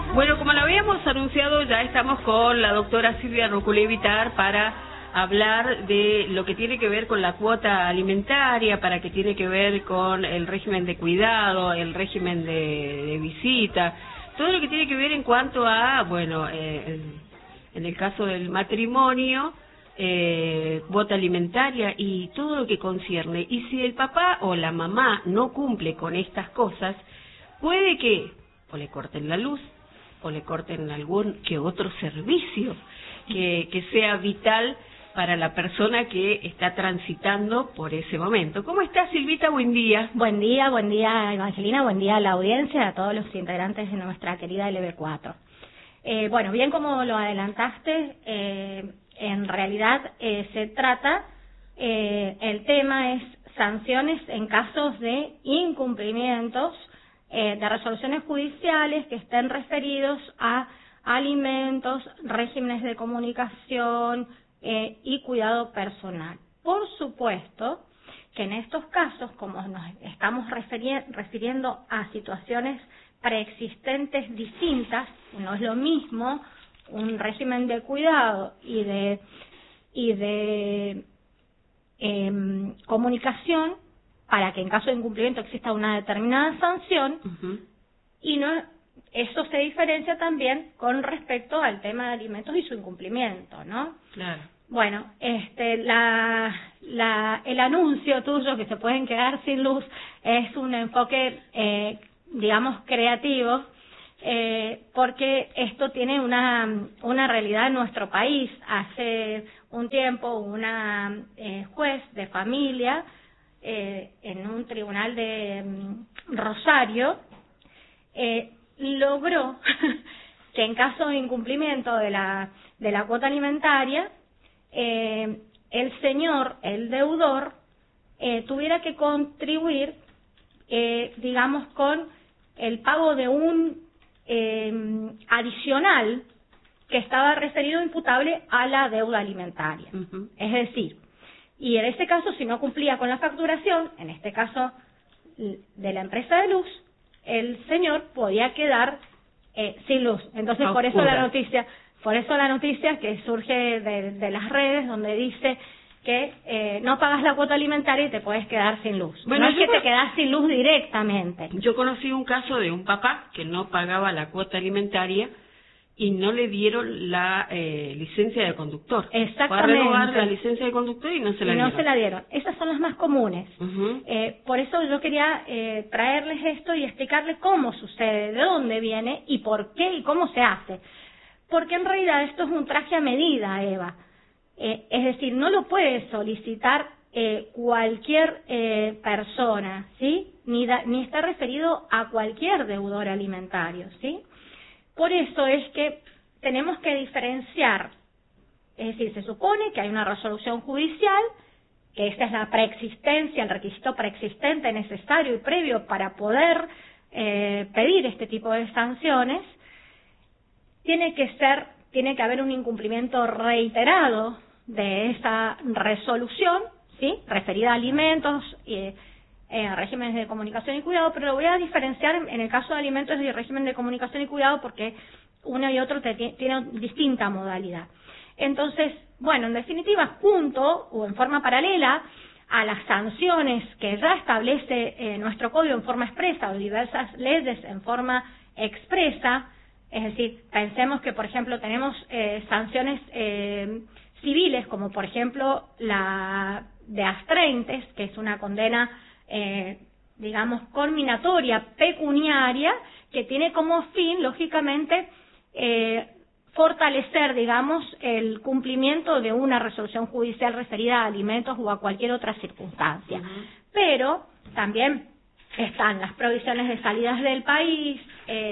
Bueno, como lo habíamos anunciado, ya estamos con la doctora Silvia Roculé Vitar para hablar de lo que tiene que ver con la cuota alimentaria, para que tiene que ver con el régimen de cuidado, el régimen de visita, todo lo que tiene que ver en cuanto a, bueno, en el caso del matrimonio, cuota alimentaria y todo lo que concierne. Y si el papá o la mamá no cumple con estas cosas, puede que o le corten la luz, o le corten algún que otro servicio que sea vital para la persona que está transitando por ese momento. ¿Cómo estás, Silvita? Buen día. Buen día, Evangelina, buen día a la audiencia, a todos los integrantes de nuestra querida LB4. Bueno, bien como lo adelantaste, en realidad se trata, el tema es sanciones en casos de incumplimientos de resoluciones judiciales que estén referidos a alimentos, regímenes de comunicación y cuidado personal. Por supuesto que en estos casos, como nos estamos refiriendo a situaciones preexistentes distintas, no es lo mismo un régimen de cuidado y de comunicación para que en caso de incumplimiento exista una determinada sanción, y no, eso se diferencia también con respecto al tema de alimentos y su incumplimiento, ¿no? Claro. Bueno, el anuncio tuyo que se pueden quedar sin luz es un enfoque, digamos, creativo, porque esto tiene una realidad en nuestro país. Hace un tiempo una juez de familia en un tribunal de Rosario logró que en caso de incumplimiento de la cuota alimentaria el deudor tuviera que contribuir digamos con el pago de un adicional que estaba referido imputable a la deuda alimentaria. Es decir, y en este caso, si no cumplía con la facturación, en este caso de la empresa de luz, el señor podía quedar sin luz. Entonces, por eso la noticia que surge de las redes, donde dice que no pagas la cuota alimentaria y te puedes quedar sin luz. Bueno, no es que te quedas sin luz directamente. Yo conocí un caso de un papá que no pagaba la cuota alimentaria y no le dieron la licencia de conductor. Exactamente. Fue a renovar la licencia de conductor y no se la dieron. Esas son las más comunes. Por eso yo quería traerles esto y explicarles cómo sucede, de dónde viene y por qué y cómo se hace. Porque en realidad esto es un traje a medida, Eva. Es decir, no lo puede solicitar cualquier persona, ¿sí? Ni está referido a cualquier deudor alimentario, ¿sí? Por eso es que tenemos que diferenciar, es decir, se supone que hay una resolución judicial, que esa es la preexistencia, el requisito preexistente necesario y previo para poder pedir este tipo de sanciones. Tiene que haber un incumplimiento reiterado de esa resolución, ¿sí? Referida a alimentos y regímenes de comunicación y cuidado, pero lo voy a diferenciar en el caso de alimentos y régimen de comunicación y cuidado porque uno y otro tiene distinta modalidad. Entonces, bueno, en definitiva, junto o en forma paralela a las sanciones que ya establece nuestro código en forma expresa o diversas leyes en forma expresa, es decir, pensemos que, por ejemplo, tenemos sanciones civiles, como por ejemplo la de astreintes, que es una condena digamos, conminatoria, pecuniaria, que tiene como fin, lógicamente, fortalecer, digamos, el cumplimiento de una resolución judicial referida a alimentos o a cualquier otra circunstancia. Pero también están las prohibiciones de salidas del país,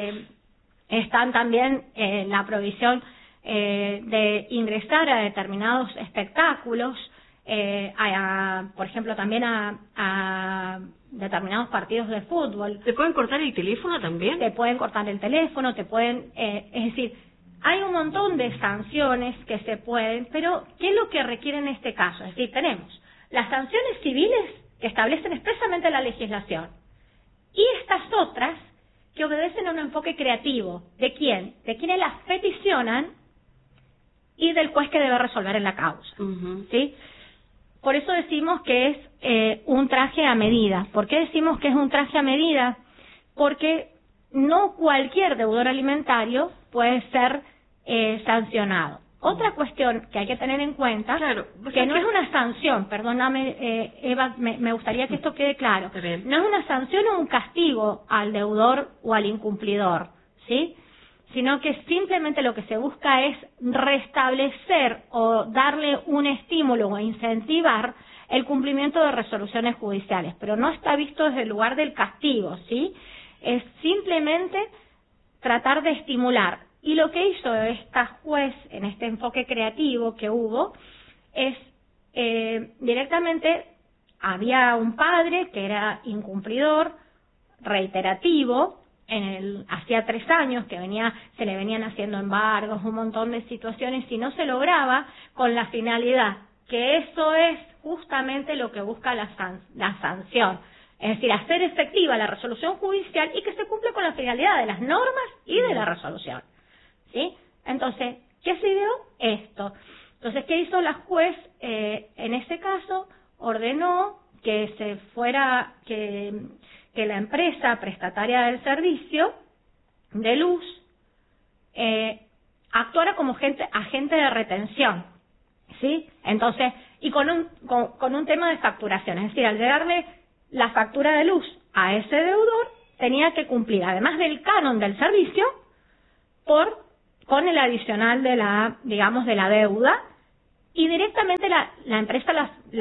están también la prohibición de ingresar a determinados espectáculos, por ejemplo, también a determinados partidos de fútbol. ¿Te pueden cortar el teléfono también? Te pueden cortar el teléfono, es decir, hay un montón de sanciones que se pueden, pero ¿qué es lo que requiere en este caso? Es decir, tenemos las sanciones civiles que establecen expresamente la legislación y estas otras que obedecen a un enfoque creativo. ¿De quién? De quienes las peticionan y del juez que debe resolver en la causa. ¿Sí? Por eso decimos que es un traje a medida. ¿Por qué decimos que es un traje a medida? Porque no cualquier deudor alimentario puede ser sancionado. Otra cuestión que hay que tener en cuenta, claro, que no es una sanción, perdóname Eva, me gustaría que esto quede claro, no es una sanción o un castigo al deudor o al incumplidor, ¿sí? Sino que simplemente lo que se busca es restablecer o darle un estímulo o incentivar el cumplimiento de resoluciones judiciales, pero no está visto desde el lugar del castigo, ¿sí? Es simplemente tratar de estimular. Y lo que hizo esta juez en este enfoque creativo que hubo es directamente había un padre que era incumplidor, reiterativo, hacía 3 años que se le venían haciendo embargos, un montón de situaciones y no se lograba con la finalidad, que eso es justamente lo que busca la sanción. Es decir, hacer efectiva la resolución judicial y que se cumpla con la finalidad de las normas y de la resolución. ¿Sí? Entonces, ¿qué se dio? Esto. Entonces, ¿qué hizo la juez? En ese caso, ordenó que que la empresa prestataria del servicio de luz actuara como agente de retención, ¿sí? Entonces, y con un tema de facturación, es decir, al llegarle la factura de luz a ese deudor, tenía que cumplir, además del canon del servicio, con el adicional de la deuda, y directamente la empresa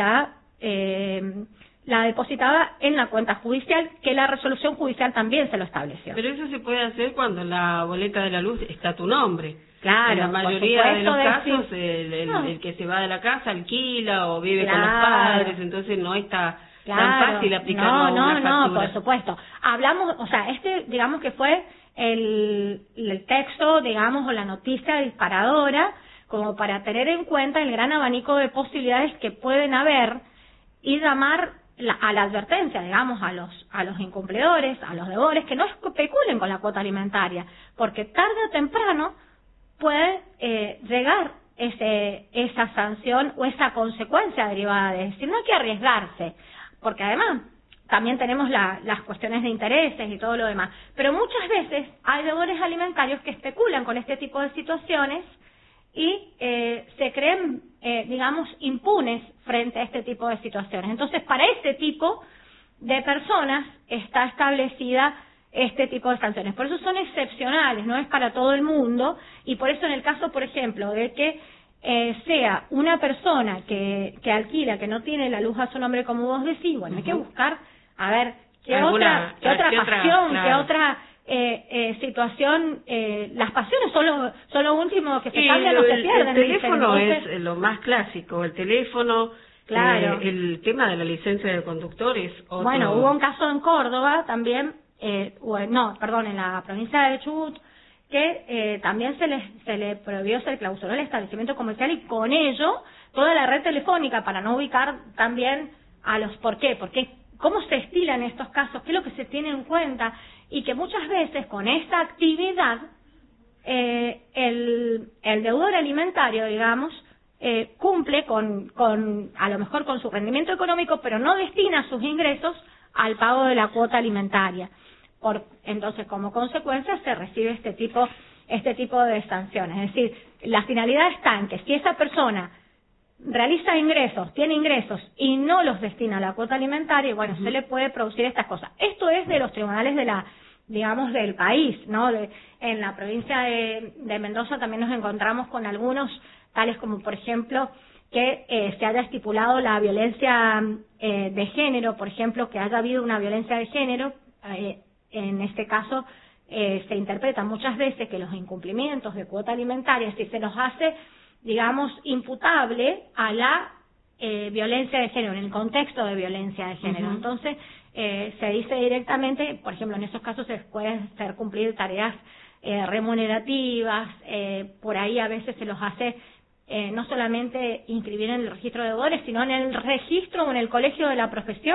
la depositaba en la cuenta judicial, que la resolución judicial también se lo estableció. Pero eso se puede hacer cuando en la boleta de la luz está tu nombre. Claro, en la mayoría de los casos el que se va de la casa alquila o vive con los padres, entonces no está tan fácil aplicarlo a una factura. No, por supuesto. Hablamos, o sea, digamos que fue el texto, digamos, o la noticia disparadora, como para tener en cuenta el gran abanico de posibilidades que pueden haber y llamar a la advertencia, digamos, a los incumplidores, a los deudores, que no especulen con la cuota alimentaria, porque tarde o temprano puede llegar esa sanción o esa consecuencia derivada de eso. No hay que arriesgarse, porque además también tenemos las cuestiones de intereses y todo lo demás. Pero muchas veces hay deudores alimentarios que especulan con este tipo de situaciones y se creen, digamos, impunes frente a este tipo de situaciones. Entonces, para este tipo de personas está establecida este tipo de sanciones. Por eso son excepcionales, no es para todo el mundo, y por eso en el caso, por ejemplo, de que sea una persona que alquila, que no tiene la luz a su nombre, como vos decís, bueno, hay que buscar, a ver, qué otra pasión, qué otra situación. Las pasiones son lo último que se cambian o se pierden. El teléfono es lo más clásico, el teléfono, claro. El tema de la licencia de conductor es otro. Bueno, hubo un caso en Córdoba también, en la provincia de Chubut, que también se le prohibió, se le clausuró el establecimiento comercial y con ello toda la red telefónica, para no ubicar también a los por qué, cómo se estilan estos casos, qué es lo que se tiene en cuenta, y que muchas veces con esta actividad el deudor alimentario, digamos, cumple con a lo mejor con su rendimiento económico, pero no destina sus ingresos al pago de la cuota alimentaria. Entonces, como consecuencia, se recibe este tipo de sanciones. Es decir, la finalidad está en que si esa persona realiza ingresos, tiene ingresos y no los destina a la cuota alimentaria, bueno, se le puede producir estas cosas. Esto es de los tribunales del país, ¿no? En la provincia de Mendoza también nos encontramos con algunos, tales como, por ejemplo, que se haya estipulado la violencia de género, por ejemplo, que haya habido una violencia de género. En este caso, se interpreta muchas veces que los incumplimientos de cuota alimentaria, si se los hace, digamos, imputable a la violencia de género, en el contexto de violencia de género. Entonces, se dice directamente, por ejemplo, en esos casos se pueden hacer cumplir tareas remunerativas, por ahí a veces se los hace no solamente inscribir en el registro de deudores, sino en el registro o en el colegio de la profesión,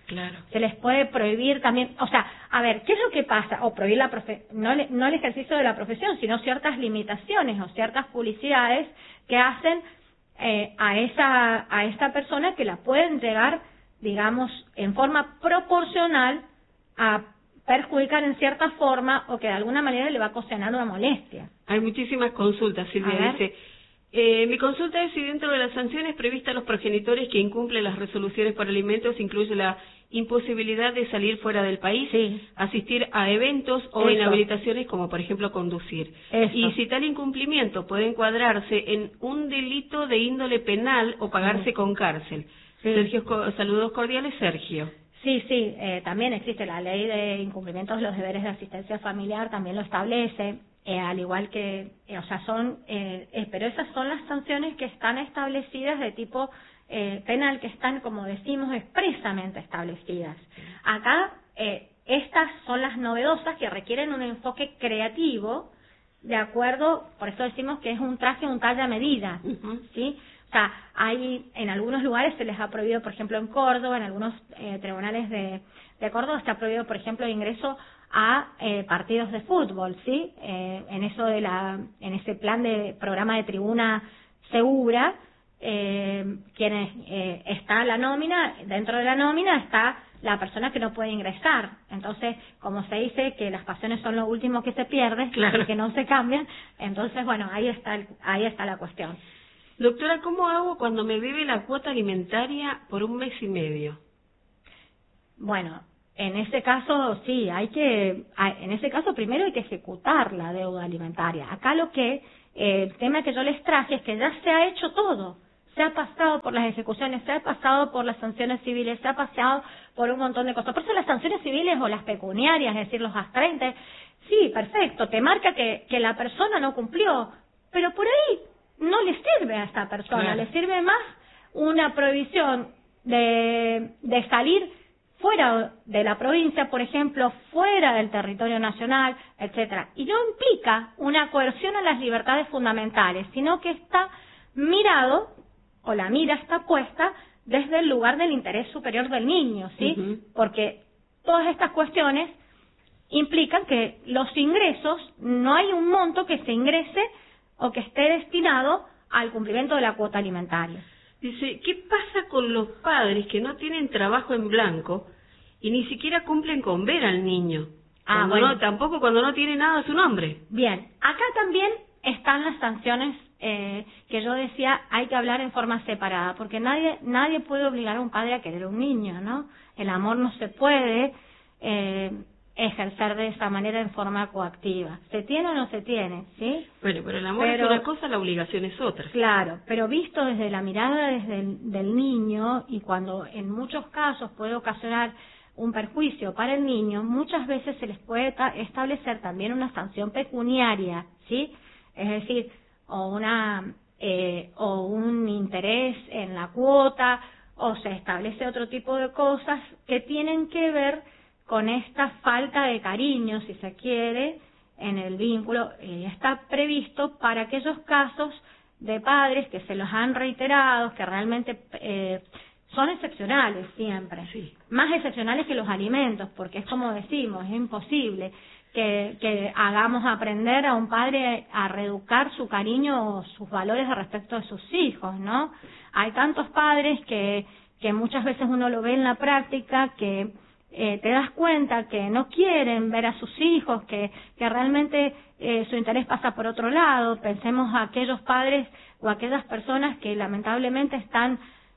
Claro. Se les puede prohibir también, o sea, a ver, ¿qué es lo que pasa? O prohibir no el ejercicio de la profesión, sino ciertas limitaciones o ciertas publicidades que hacen a esa persona, que la pueden llegar, digamos, en forma proporcional a perjudicar en cierta forma, o que de alguna manera le va a ocasionar una molestia. Hay muchísimas consultas, Silvia. Dice, mi consulta es si dentro de las sanciones previstas a los progenitores que incumplen las resoluciones por alimentos incluye la imposibilidad de salir fuera del país, sí, asistir a eventos o inhabilitaciones, como por ejemplo conducir. Eso. Y si tal incumplimiento puede encuadrarse en un delito de índole penal o pagarse con cárcel. Sí. Sergio, saludos cordiales, Sergio. Sí, sí, también existe la ley de incumplimientos de los deberes de asistencia familiar, también lo establece, al igual que, o sea, pero esas son las sanciones que están establecidas de tipo penal, que están, como decimos, expresamente establecidas. Acá, estas son las novedosas, que requieren un enfoque creativo, de acuerdo, por eso decimos que es un traje, un talla medida, ¿sí? O sea, en algunos lugares se les ha prohibido, por ejemplo, en Córdoba, en algunos tribunales de Córdoba está prohibido, por ejemplo, el ingreso a partidos de fútbol, ¿sí? En ese plan de programa de tribuna segura, está la nómina, dentro de la nómina está la persona que no puede ingresar. Entonces, como se dice que las pasiones son lo último que se pierde, claro, y que no se cambian, entonces, bueno, ahí está la cuestión. Doctora, ¿cómo hago cuando me debe la cuota alimentaria por 1 mes y medio? Bueno, en ese caso sí, en ese caso primero hay que ejecutar la deuda alimentaria. Acá el tema que yo les traje es que ya se ha hecho todo. Se ha pasado por las ejecuciones, se ha pasado por las sanciones civiles, se ha pasado por un montón de cosas. Por eso las sanciones civiles o las pecuniarias, es decir, los astraentes, sí, perfecto, te marca que la persona no cumplió, pero por ahí no le sirve a esta persona, claro, le sirve más una prohibición de salir fuera de la provincia, por ejemplo, fuera del territorio nacional, etcétera. Y no implica una coerción a las libertades fundamentales, sino que está mirado, o la mira está puesta desde el lugar del interés superior del niño, ¿sí? Porque todas estas cuestiones implican que los ingresos, no hay un monto que se ingrese o que esté destinado al cumplimiento de la cuota alimentaria. Dice, ¿qué pasa con los padres que no tienen trabajo en blanco y ni siquiera cumplen con ver al niño? Bueno, tampoco cuando no tiene nada a su nombre. Bien, acá también están las sanciones que yo decía, hay que hablar en forma separada, porque nadie puede obligar a un padre a querer a un niño, ¿no? El amor no se puede ejercer de esa manera en forma coactiva. ¿Se tiene o no se tiene? ¿Sí? Bueno, pero el amor es una cosa, la obligación es otra. Claro, pero visto desde la mirada del niño, y cuando en muchos casos puede ocasionar un perjuicio para el niño, muchas veces se les puede establecer también una sanción pecuniaria, ¿sí? Es decir, o un interés en la cuota, o se establece otro tipo de cosas que tienen que ver con esta falta de cariño, si se quiere, en el vínculo. Está previsto para aquellos casos de padres que se los han reiterado, que realmente son excepcionales siempre, sí, más excepcionales que los alimentos, porque es como decimos, es imposible que hagamos aprender a un padre a reeducar su cariño o sus valores respecto de sus hijos, ¿no? Hay tantos padres que muchas veces uno lo ve en la práctica, que te das cuenta que no quieren ver a sus hijos, que realmente su interés pasa por otro lado. Pensemos a aquellos padres o aquellas personas que lamentablemente están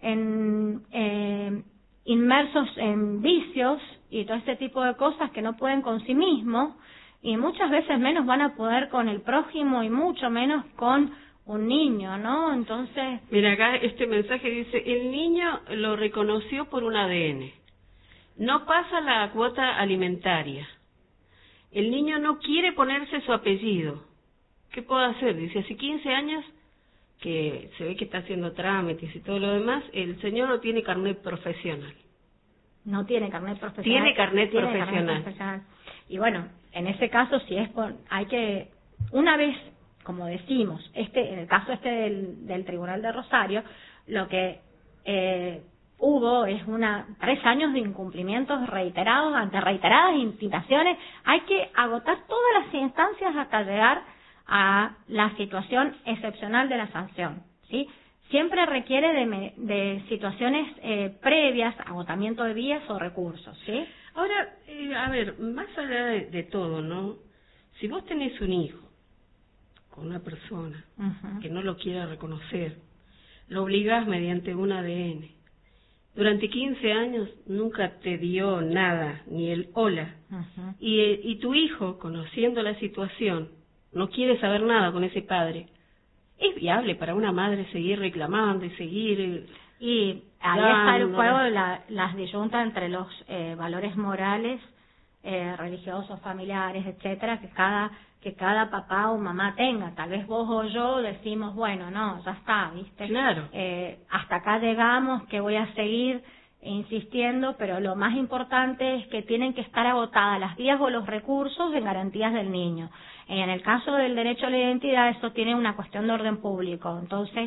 inmersos en vicios y todo este tipo de cosas, que no pueden con sí mismos, y muchas veces menos van a poder con el prójimo y mucho menos con un niño, ¿no? Entonces... Mira, acá este mensaje dice, el niño lo reconoció por un ADN. No pasa la cuota alimentaria. El niño no quiere ponerse su apellido. ¿Qué puedo hacer? Dice, hace 15 años que se ve que está haciendo trámites y todo lo demás, el señor no tiene carnet profesional. No tiene carnet profesional. Tiene carnet profesional. Y bueno, en ese caso, si es hay que, una vez, como decimos, en el caso del Tribunal de Rosario, lo que hubo 3 años de incumplimientos reiterados ante reiteradas invitaciones. Hay que agotar todas las instancias hasta llegar a la situación excepcional de la sanción, ¿sí? Siempre requiere de situaciones previas, agotamiento de vías o recursos, ¿sí? Ahora, a ver, más allá de todo, ¿no? Si vos tenés un hijo con una persona que no lo quiera reconocer, lo obligás mediante un ADN. Durante 15 años nunca te dio nada, ni el hola. Y tu hijo, conociendo la situación, no quiere saber nada con ese padre. ¿Es viable para una madre seguir reclamando y seguir...? Y ahí está el juego de las disyuntas entre los valores morales, religiosos, familiares, etcétera, que cada papá o mamá tenga. Tal vez vos o yo decimos, bueno, no, ya está, ¿viste? Claro. Hasta acá llegamos, que voy a seguir insistiendo, pero lo más importante es que tienen que estar agotadas las vías o los recursos en garantías del niño. En el caso del derecho a la identidad, esto tiene una cuestión de orden público. Entonces,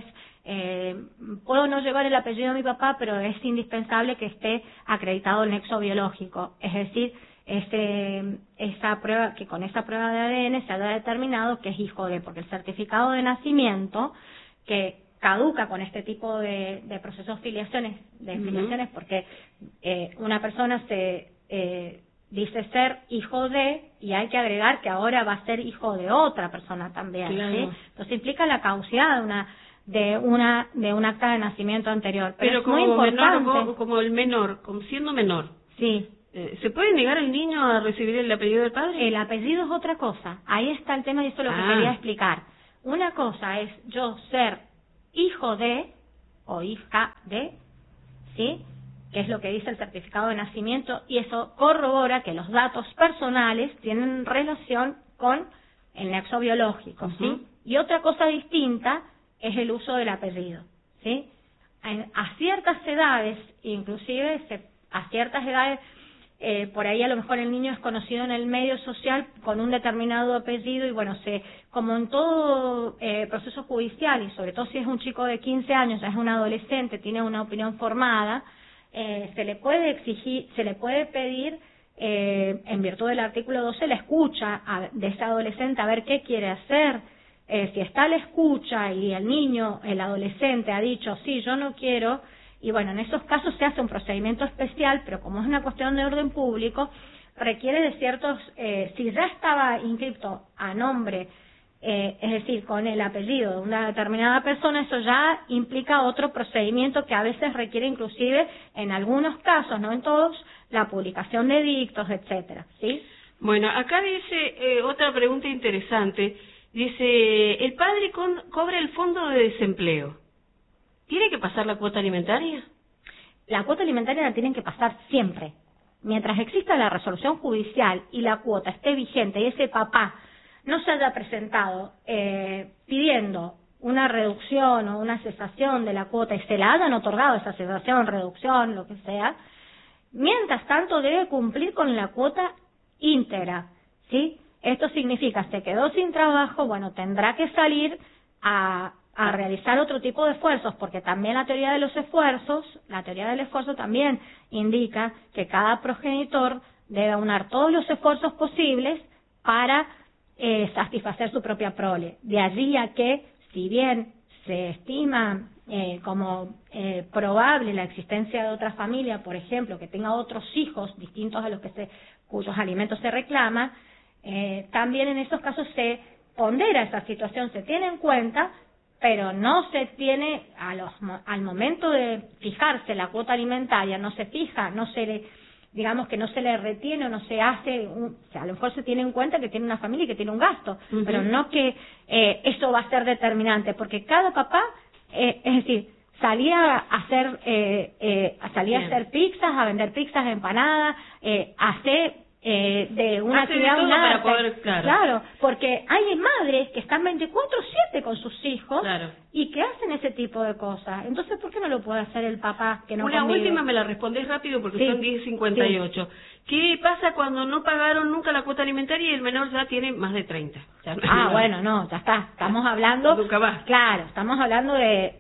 puedo no llevar el apellido de mi papá, pero es indispensable que esté acreditado el nexo biológico. Es decir, esa prueba, que con esa prueba de ADN se haya determinado que es hijo de, porque el certificado de nacimiento, que caduca con este tipo de procesos filiaciones, porque una persona dice ser hijo de, y hay que agregar que ahora va a ser hijo de otra persona también, claro. ¿sí? Entonces implica la caducidad de un acta de nacimiento anterior. Pero es como muy importante. menor, como el menor, como siendo menor. Sí. ¿Se puede negar al niño a recibir el apellido del padre? El apellido es otra cosa. Ahí está el tema y esto es lo que quería explicar. Una cosa es yo ser hijo de o hija de, ¿sí? Que es lo que dice el certificado de nacimiento, y eso corrobora que los datos personales tienen relación con el nexo biológico, ¿sí? Y otra cosa distinta es el uso del apellido, ¿sí? A ciertas edades, inclusive a ciertas edades, por ahí a lo mejor el niño es conocido en el medio social con un determinado apellido y bueno, como en todo proceso judicial, y sobre todo si es un chico de 15 años, ya es un adolescente, tiene una opinión formada, se le puede pedir, en virtud del artículo 12, la escucha de ese adolescente a ver qué quiere hacer. Si está la escucha y el niño, el adolescente, ha dicho, sí, yo no quiero, y bueno, en esos casos se hace un procedimiento especial, pero como es una cuestión de orden público, requiere de ciertos, si ya estaba inscrito a nombre, es decir, con el apellido de una determinada persona, eso ya implica otro procedimiento que a veces requiere inclusive, en algunos casos, no en todos, la publicación de edictos, etcétera, ¿sí? Bueno, acá dice otra pregunta interesante. Dice, el padre cobra el fondo de desempleo. ¿Tiene que pasar la cuota alimentaria? La cuota alimentaria la tienen que pasar siempre. Mientras exista la resolución judicial y la cuota esté vigente y ese papá no se haya presentado pidiendo una reducción o una cesación de la cuota y se la hayan otorgado esa cesación, reducción, lo que sea, mientras tanto debe cumplir con la cuota íntegra, ¿sí? Esto significa, se quedó sin trabajo, bueno, tendrá que salir a realizar otro tipo de esfuerzos, porque también la teoría del esfuerzo también indica que cada progenitor debe aunar todos los esfuerzos posibles para satisfacer su propia prole. De allí a que, si bien se estima como probable la existencia de otra familia, por ejemplo, que tenga otros hijos distintos a los cuyos alimentos se reclaman, también en esos casos se pondera esa situación, se tiene en cuenta, pero no se tiene, al momento de fijarse la cuota alimentaria, no se fija, digamos que no se le retiene o no se hace, a lo mejor se tiene en cuenta que tiene una familia y que tiene un gasto, pero no que eso va a ser determinante, porque cada papá, es decir, salía a hacer pizzas, a vender pizzas, empanadas, hace de una Hace de actividad, todo un para arte. poder, claro. Porque hay madres que están 24/7 con sus hijos, Claro. y que hacen ese tipo de cosas. Entonces, ¿por qué no lo puede hacer el papá que no Una convive? última me la respondés rápido porque Sí, son 10:58. ¿Qué pasa cuando no pagaron nunca la cuota alimentaria y el menor ya tiene más de 30? Ya no. Bueno, no, ya está. Estamos hablando... Nunca más. Claro, estamos hablando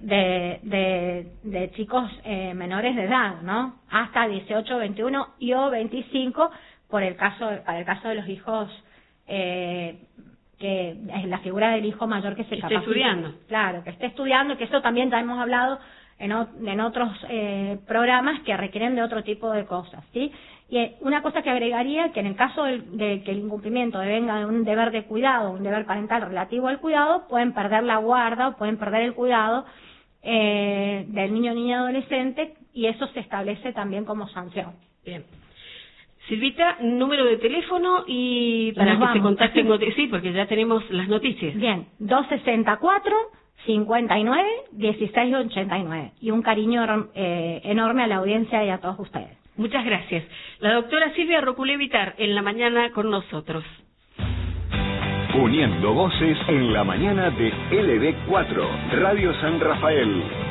de chicos menores de edad, ¿no? Hasta 18, 21 y o 25 para el caso de los hijos, que es la figura del hijo mayor que se capacita. Esté estudiando. Claro, que esté estudiando, que eso también ya hemos hablado en otros programas que requieren de otro tipo de cosas, ¿sí? Y una cosa que agregaría, que en el caso de que el incumplimiento devenga de un deber de cuidado, un deber parental relativo al cuidado, pueden perder la guarda o pueden perder el cuidado del niño, niña, adolescente, y eso se establece también como sanción. Bien. Silvita, número de teléfono y para que se contacten. Sí, porque ya tenemos las noticias. Bien, 264-59-1689. Y un cariño enorme a la audiencia y a todos ustedes. Muchas gracias. La doctora Silvia Roculé Vitar, en la mañana con nosotros. Uniendo voces en la mañana de LB4, Radio San Rafael.